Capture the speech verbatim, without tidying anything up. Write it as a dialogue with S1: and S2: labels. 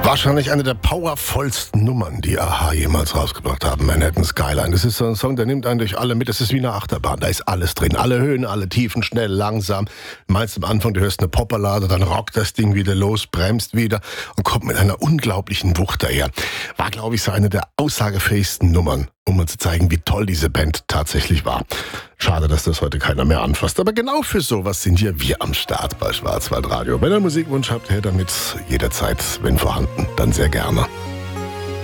S1: Wahrscheinlich eine der powervollsten Nummern, die A-ha jemals rausgebracht haben, Manhattan Skyline. Das ist so ein Song, der nimmt einen durch alle mit. Das ist wie eine Achterbahn, da ist alles drin. Alle Höhen, alle Tiefen, schnell, langsam. Meinst am Anfang, du hörst eine Popballade, dann rockt das Ding wieder los, bremst wieder und kommt mit einer unglaublichen Wucht daher. War, glaube ich, so eine der aussagefähigsten Nummern, um mal zu zeigen, wie toll diese Band tatsächlich war. Schade, dass das heute keiner mehr anfasst. Aber genau für sowas sind hier wir am Start bei Schwarzwaldradio. Wenn ihr einen Musikwunsch habt, her damit jederzeit, wenn vorhanden, dann sehr gerne.